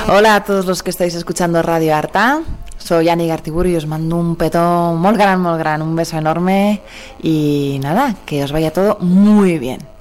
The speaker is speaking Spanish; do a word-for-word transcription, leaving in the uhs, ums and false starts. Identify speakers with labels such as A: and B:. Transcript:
A: Hola a todos los que estáis escuchando Radio Arta. Soy Ani Gartiburu y os mando un petón muy gran, muy gran, un beso enorme y nada, que os vaya todo muy bien.